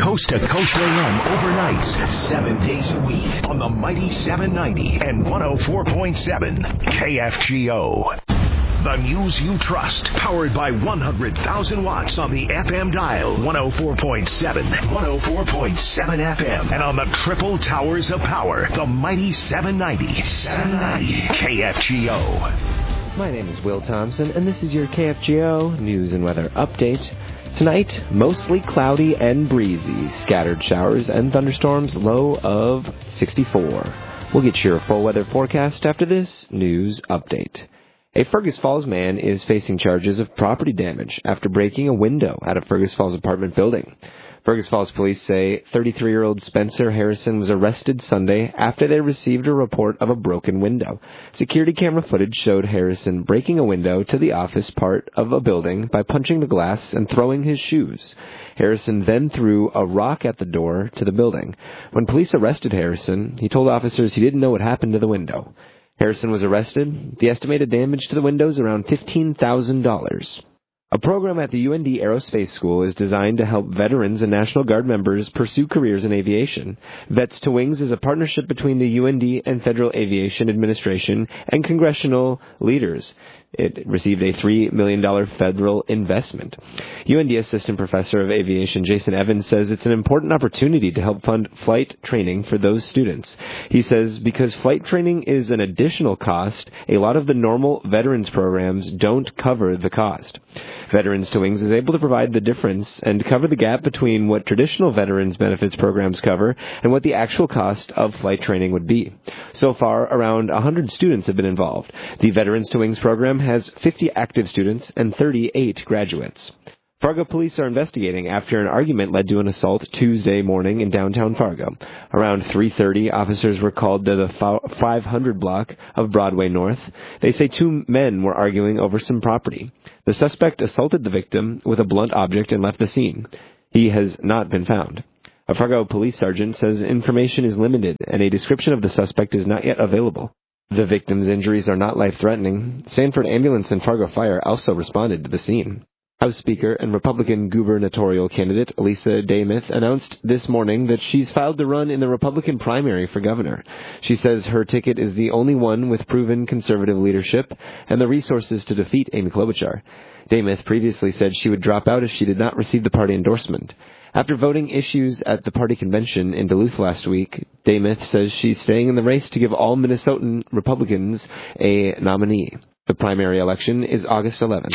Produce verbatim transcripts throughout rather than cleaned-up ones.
Coast to Coast A M overnights, seven days a week on the mighty seven ninety and one oh four point seven K F G O. The news you trust, powered by one hundred thousand watts on the F M dial, one oh four point seven, one oh four point seven F M, and on the triple towers of power, the mighty seven ninety, seven ninety K F G O. My name is Will Thompson, and this is your K F G O News and Weather Update. Tonight, mostly cloudy and breezy, scattered showers and thunderstorms, low of sixty-four. We'll get your full weather forecast after this news update. A Fergus Falls man is facing charges of property damage after breaking a window at a Fergus Falls apartment building. Fergus Falls police say thirty-three-year-old Spencer Harrison was arrested Sunday after they received a report of a broken window. Security camera footage showed Harrison breaking a window to the office part of a building by punching the glass and throwing his shoes. Harrison then threw a rock at the door to the building. When police arrested Harrison, he told officers he didn't know what happened to the window. Harrison was arrested. The estimated damage to the window is around fifteen thousand dollars. A program at the U N D Aerospace School is designed to help veterans and National Guard members pursue careers in aviation. Vets to Wings is a partnership between the U N D and Federal Aviation Administration and congressional leaders. It received a three million dollars federal investment. U N D Assistant Professor of Aviation Jason Evans says it's an important opportunity to help fund flight training for those students. He says because flight training is an additional cost, a lot of the normal veterans programs don't cover the cost. Veterans to Wings is able to provide the difference and cover the gap between what traditional veterans benefits programs cover and what the actual cost of flight training would be. So far, around one hundred students have been involved. The Veterans to Wings program has fifty active students and thirty-eight graduates. Fargo police are investigating after an argument led to an assault Tuesday morning in downtown Fargo. Around three thirty, officers were called to the five hundred block of Broadway North. They say two men were arguing over some property. The suspect assaulted the victim with a blunt object and left the scene. He has not been found. A Fargo police sergeant says information is limited and a description of the suspect is not yet available. The victim's injuries are not life-threatening. Sanford Ambulance and Fargo Fire also responded to the scene. House Speaker and Republican gubernatorial candidate Lisa Damith announced this morning that she's filed to run in the Republican primary for governor. She says her ticket is the only one with proven conservative leadership and the resources to defeat Amy Klobuchar. Damith previously said she would drop out if she did not receive the party endorsement. After voting issues at the party convention in Duluth last week, Damith says she's staying in the race to give all Minnesotan Republicans a nominee. The primary election is August eleventh.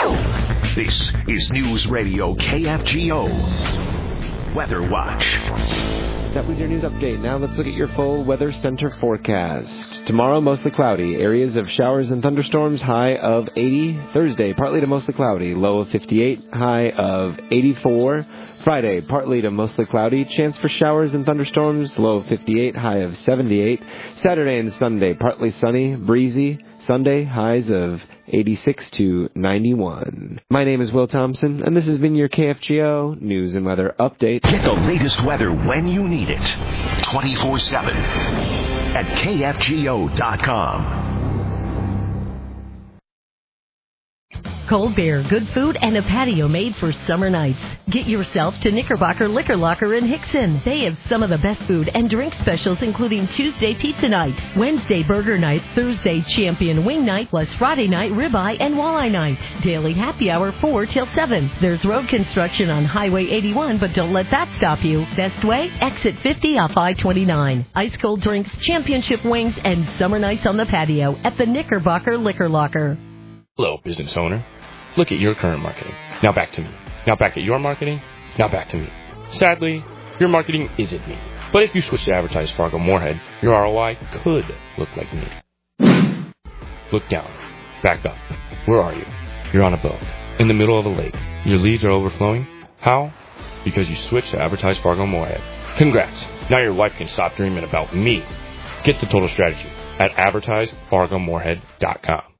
This is News Radio K F G O Weather Watch. That was your news update. Now let's look at your full Weather Center forecast. Tomorrow, mostly cloudy. Areas of showers and thunderstorms, high of eighty. Thursday, partly to mostly cloudy, low of fifty-eight, high of eighty-four. Friday, partly to mostly cloudy. Chance for showers and thunderstorms, low of fifty-eight, high of seventy-eight. Saturday and Sunday, partly sunny, breezy. Sunday, highs of eighty-six to ninety-one. My name is Will Thompson, and this has been your K F G O News and Weather Update. Get the latest weather when you need it, twenty-four seven at K F G O dot com. Cold beer, good food, and a patio made for summer nights. Get yourself to Knickerbocker Liquor Locker in Hickson. They have some of the best food and drink specials, including Tuesday pizza night, Wednesday burger night, Thursday champion wing night, plus Friday night ribeye and walleye night. Daily happy hour four till seven. There's road construction on Highway eighty-one, but don't let that stop you. Best way? Exit fifty off I twenty-nine. Ice cold drinks, championship wings, and summer nights on the patio at the Knickerbocker Liquor Locker. Hello, business owner. Look at your current marketing. Now back to me. Now back at your marketing. Now back to me. Sadly, your marketing isn't me. But if you switch to advertise Fargo Moorhead, your R O I could look like me. Look down. Back up. Where are you? You're on a boat. In the middle of a lake. Your leads are overflowing. How? Because you switched to advertise Fargo Moorhead. Congrats. Now your wife can stop dreaming about me. Get the total strategy at advertise fargo moorhead dot com.